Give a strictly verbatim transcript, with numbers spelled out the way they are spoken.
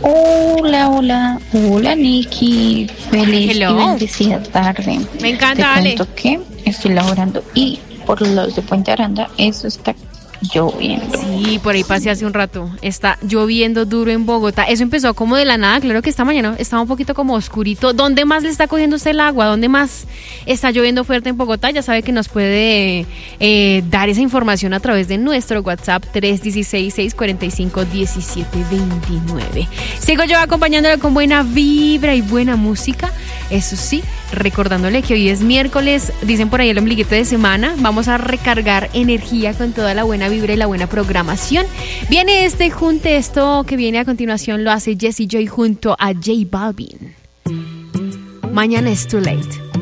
Hola, hola, hola Nikki, feliz Hello. y bendecida tarde. Me encanta, Te Ale. cuento que estoy laborando y por los lados de Puente Aranda eso está lloviendo. Sí, por ahí pasé hace un rato. Está lloviendo duro en Bogotá. Eso empezó como de la nada. Claro que esta mañana estaba un poquito como oscurito. ¿Dónde más le está cogiendo usted el agua? ¿Dónde más está lloviendo fuerte en Bogotá? Ya sabe que nos puede eh, dar esa información a través de nuestro WhatsApp tres uno seis, seis cuatro cinco, uno siete dos nueve. Sigo yo acompañándolo con buena vibra y buena música. Eso sí, recordándole que hoy es miércoles, dicen por ahí el ombliguito de semana. Vamos a recargar energía con toda la buena vibra y la buena programación. Viene este junte, esto que viene a continuación lo hace Jessie Joy junto a J Balvin. Mañana es too late.